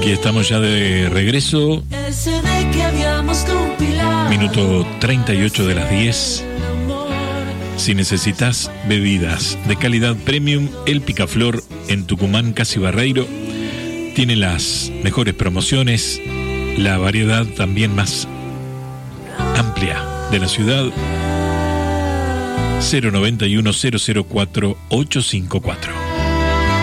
Aquí estamos ya de regreso. Minuto 38 de las 10. Si necesitas bebidas de calidad premium, El Picaflor en Tucumán, Casi Barreiro, tiene las mejores promociones, la variedad también más amplia de la ciudad. 091 004 854.